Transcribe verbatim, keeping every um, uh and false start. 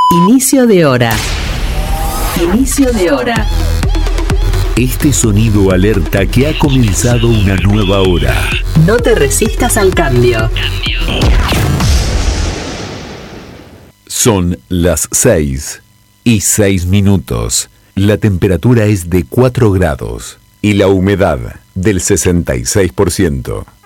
Inicio de hora. Inicio de hora. Este sonido alerta que ha comenzado una nueva hora. No te resistas al cambio. Son las seis y seis minutos. La temperatura es de cuatro grados y la humedad del sesenta y seis por ciento.